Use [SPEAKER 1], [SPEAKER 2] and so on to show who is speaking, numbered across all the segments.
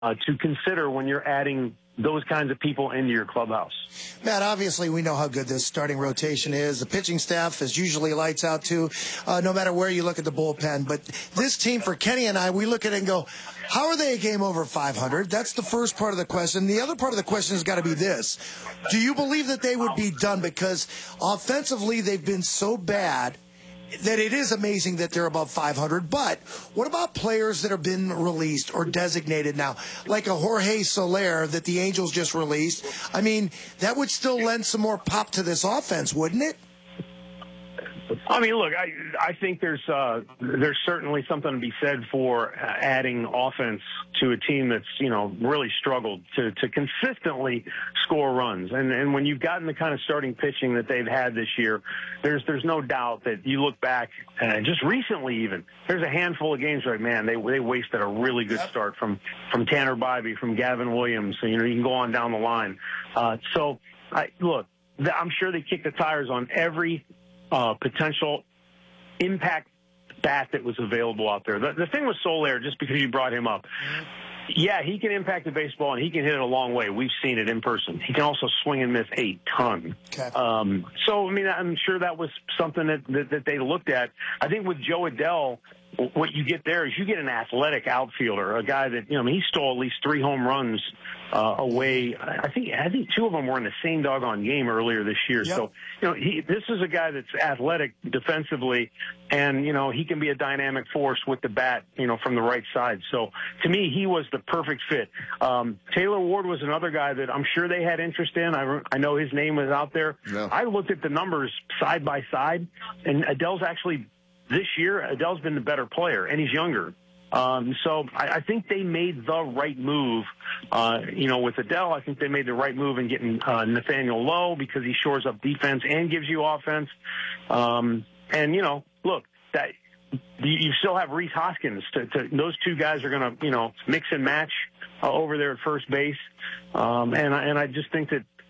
[SPEAKER 1] to consider when you're adding those kinds of people into your clubhouse.
[SPEAKER 2] Matt, obviously we know how good this starting rotation is. The pitching staff is usually lights out too, no matter where you look at the bullpen. But this team, for Kenny and I, we look at it and go, how are they a game over 500? That's the first part of the question. The other part of the question has got to be this. Do you believe that they would be done? Because offensively they've been so bad that it is amazing that they're above 500. But what about players that have been released or designated now, like a Jorge Soler that the Angels just released? I mean, that would still lend some more pop to this offense, wouldn't it?
[SPEAKER 1] I mean, look, I think there's certainly something to be said for adding offense to a team that's, really struggled to consistently score runs. And when you've gotten the kind of starting pitching that they've had this year, there's no doubt that you look back, just recently even, there's a handful of games where, man, they wasted a really good start from Tanner Bybee, from Gavin Williams. So, you can go on down the line. Look, I'm sure they kicked the tires on every potential impact bat that was available out there. The thing with Soler, just because you brought him up, yeah, he can impact the baseball and he can hit it a long way. We've seen it in person. He can also swing and miss a ton.
[SPEAKER 2] Okay.
[SPEAKER 1] I'm sure that was something that they looked at. I think with Joe Adell, what you get there is you get an athletic outfielder, a guy that, he stole at least 3 home runs away. I think 2 of them were in the same doggone game earlier this year.
[SPEAKER 2] Yep.
[SPEAKER 1] So, this is a guy that's athletic defensively, and, he can be a dynamic force with the bat, from the right side. So, to me, he was the perfect fit. Taylor Ward was another guy that I'm sure they had interest in. I know his name was out there.
[SPEAKER 3] Yeah.
[SPEAKER 1] I looked at the numbers side by side, and Adell's actually, this year, Adell's been the better player, and he's younger. So I think they made the right move, with Adell. I think they made the right move in getting Nathaniel Lowe, because he shores up defense and gives you offense. Look, that you still have Rhys Hoskins. Those 2 guys are going to, mix and match over there at first base. And I just think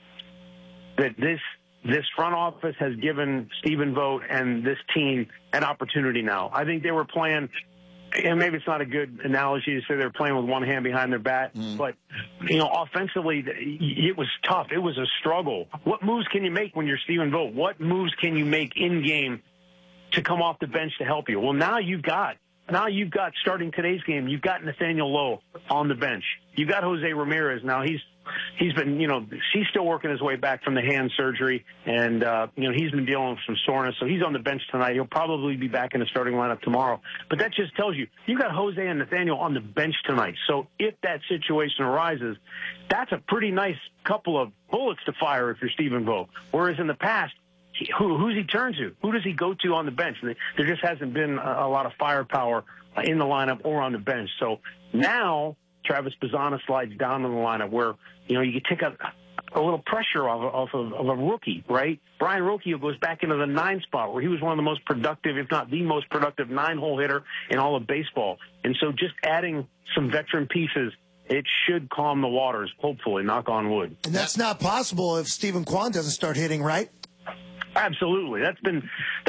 [SPEAKER 1] that this front office has given Stephen Vogt and this team an opportunity now. I think they were playing, and maybe it's not a good analogy to say they're playing with one hand behind their bat, but, offensively, it was tough. It was a struggle. What moves can you make when you're Stephen Vogt? What moves can you make in game to come off the bench to help you? Well, now you've got starting today's game, you've got Nathaniel Lowe on the bench. You've got Jose Ramirez. Now he's been, he's still working his way back from the hand surgery, and, he's been dealing with some soreness, so he's on the bench tonight. He'll probably be back in the starting lineup tomorrow. But that just tells you, you've got Jose and Nathaniel on the bench tonight. So if that situation arises, that's a pretty nice couple of bullets to fire if you're Stephen Vogt. Whereas in the past, who's he turn to? Who does he go to on the bench? There just hasn't been a lot of firepower in the lineup or on the bench. So now Travis Bazzana slides down in the lineup where, you can take a little pressure off of a rookie, right? Brian Rocchio goes back into the 9 spot where he was one of the most productive, if not the most productive 9-hole hitter in all of baseball. And so just adding some veteran pieces, it should calm the waters, hopefully, knock on wood.
[SPEAKER 2] And that's not possible if Stephen Kwan doesn't start hitting, right?
[SPEAKER 1] Absolutely. That's been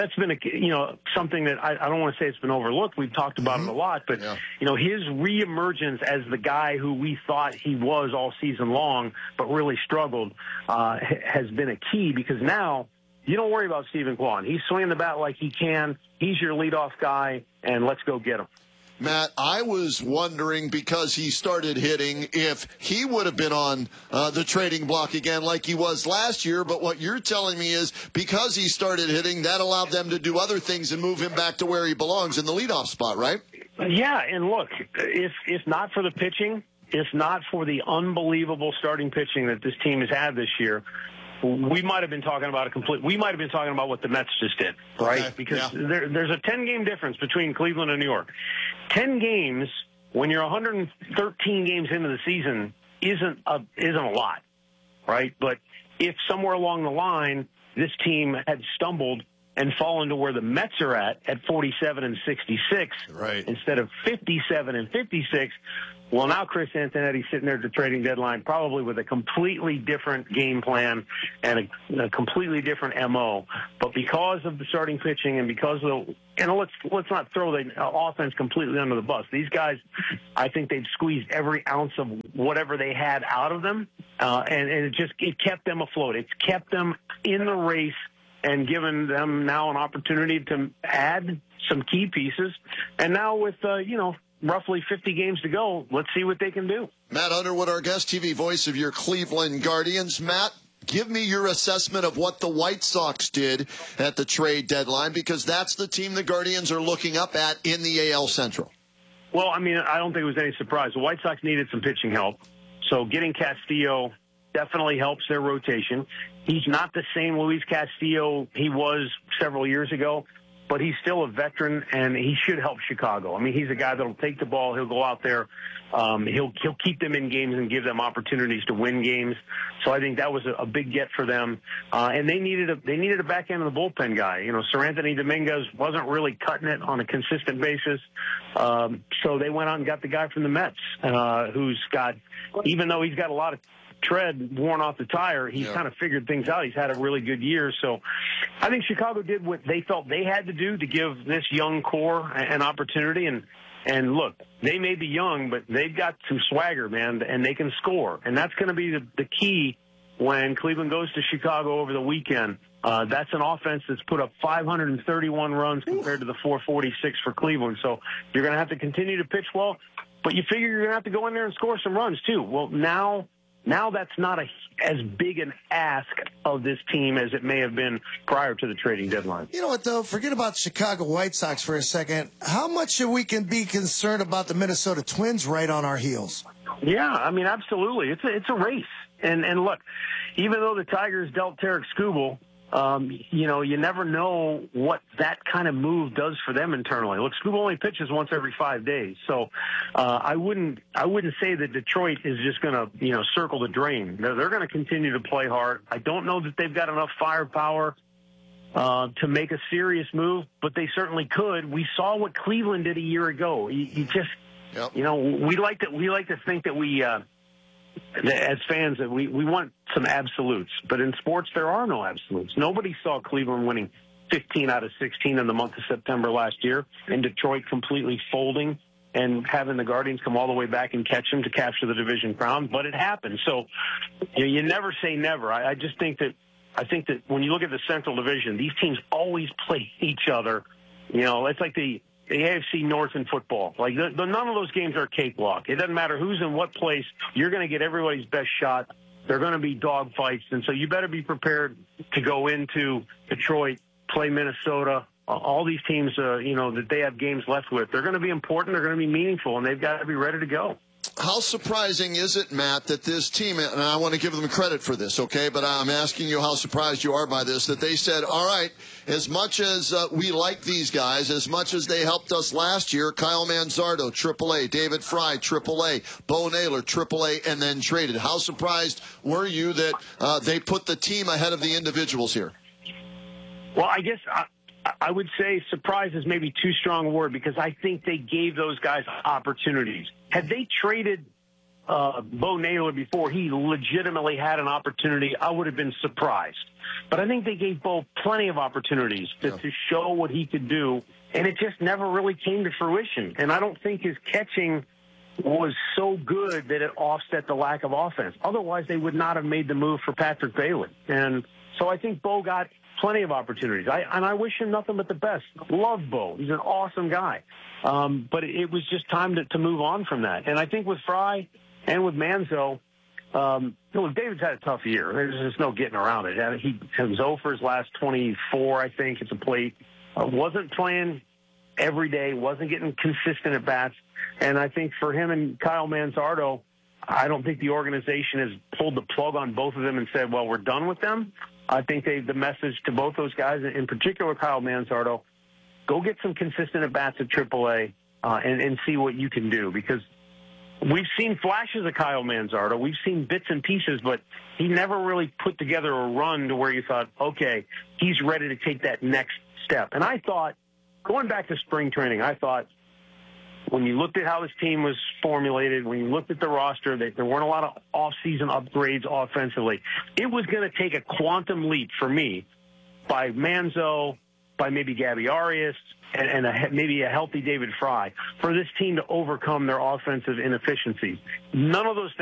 [SPEAKER 1] something that I don't want to say it's been overlooked. We've talked about it a lot, but his reemergence as the guy who we thought he was all season long, but really struggled, has been a key, because now you don't worry about Stephen Kwan. He's swinging the bat like he can. He's your leadoff guy, and let's go get him.
[SPEAKER 3] Matt, I was wondering, because he started hitting, if he would have been on the trading block again like he was last year. But what you're telling me is because he started hitting, that allowed them to do other things and move him back to where he belongs in the leadoff spot, right?
[SPEAKER 1] Yeah, and look, if not for the pitching, if not for the unbelievable starting pitching that this team has had this year, we might have been talking about what the Mets just did, right?
[SPEAKER 3] Okay.
[SPEAKER 1] Because there's a 10-game difference between Cleveland and New York. 10 games when you're 113 games into the season isn't a lot, right? But if somewhere along the line this team had stumbled and fallen to where the Mets are at 47 and 66,
[SPEAKER 3] right,
[SPEAKER 1] instead of 57 and 56. Well, now Chris Antonetti's sitting there at the trading deadline, probably with a completely different game plan and a completely different MO. But because of the starting pitching and because of and let's not throw the offense completely under the bus. These guys, I think they've squeezed every ounce of whatever they had out of them, and it kept them afloat. It's kept them in the race and given them now an opportunity to add some key pieces. And now with roughly 50 games to go, let's see what they can do.
[SPEAKER 3] Matt Underwood, our guest, TV voice of your Cleveland Guardians. Matt, give me your assessment of what the White Sox did at the trade deadline, because that's the team the Guardians are looking up at in the AL Central.
[SPEAKER 1] Well, I mean, I don't think it was any surprise. The White Sox needed some pitching help, so getting Castillo definitely helps their rotation. He's not the same Luis Castillo he was several years ago, but he's still a veteran, and he should help Chicago. I mean, he's a guy that'll take the ball. He'll go out there. He'll keep them in games and give them opportunities to win games. So I think that was a big get for them. And they needed a back end of the bullpen guy. You know, Seranthony Dominguez wasn't really cutting it on a consistent basis. So they went out and got the guy from the Mets, who's got, even though he's got a lot of tread worn off the tire, he's kind of figured things out. He's had a really good year. So I think Chicago did what they felt they had to do to give this young core an opportunity. And look, they may be young, but they've got some swagger, man, and they can score. And that's going to be the key when Cleveland goes to Chicago over the weekend. That's an offense that's put up 531 runs compared to the 446 for Cleveland. So you're going to have to continue to pitch well, but you figure you're going to have to go in there and score some runs too. Well, now that's not as big an ask of this team as it may have been prior to the trading deadline.
[SPEAKER 2] You know what, though? Forget about Chicago White Sox for a second. How much we can be concerned about the Minnesota Twins right on our heels?
[SPEAKER 1] Yeah, I mean, absolutely. It's a race. And look, even though the Tigers dealt Tarek Skubal, you never know what that kind of move does for them internally. Look, Skubal only pitches once every 5 days, so I wouldn't say that Detroit is just going to circle the drain. They're going to continue to play hard. I don't know that they've got enough firepower to make a serious move, but they certainly could. We saw what Cleveland did a year ago. We like to think that we. As fans, that we want some absolutes, but in sports there are no absolutes. Nobody saw Cleveland winning 15 out of 16 in the month of September last year, and Detroit completely folding and having the Guardians come all the way back and catch them to capture the division crown. But it happened. So you never say never. I think that when you look at the Central Division, these teams always play each other. It's like the AFC North in football. Like none of those games are cakewalk. It doesn't matter who's in what place. You're going to get everybody's best shot. They're going to be dog fights. And so you better be prepared to go into Detroit, play Minnesota, all these teams, that they have games left with. They're going to be important. They're going to be meaningful, and they've got to be ready to go.
[SPEAKER 3] How surprising is it, Matt, that this team, and I want to give them credit for this, okay, but I'm asking you how surprised you are by this, that they said, all right, as much as we like these guys, as much as they helped us last year, Kyle Manzardo, AAA, David Fry, AAA, Bo Naylor, AAA, and then traded. How surprised were you that they put the team ahead of the individuals here?
[SPEAKER 1] Well, I guess I would say surprise is maybe too strong a word, because I think they gave those guys opportunities. Had they traded Bo Naylor before he legitimately had an opportunity, I would have been surprised. But I think they gave Bo plenty of opportunities to show what he could do, and it just never really came to fruition. And I don't think his catching was so good that it offset the lack of offense. Otherwise, they would not have made the move for Patrick Bailey. And so I think Bo got plenty of opportunities. I wish him nothing but the best. Love Bo. He's an awesome guy. But it was just time to move on from that. And I think with Fry and with Manzo, David's had a tough year. There's just no getting around it. He was 0 for his last 24, I think, at the plate. Wasn't playing every day, wasn't getting consistent at bats. And I think for him and Kyle Manzardo, I don't think the organization has pulled the plug on both of them and said, well, we're done with them. I think the message to both those guys, in particular Kyle Manzardo, go get some consistent at-bats at AAA and see what you can do. Because we've seen flashes of Kyle Manzardo. We've seen bits and pieces, but he never really put together a run to where you thought, okay, he's ready to take that next step. And I thought, going back to spring training, I thought when you looked at how this team was formulated, when you looked at the roster, there weren't a lot of off-season upgrades offensively. It was going to take a quantum leap for me by Manzo, by maybe Gabby Arias and maybe a healthy David Fry for this team to overcome their offensive inefficiencies. None of those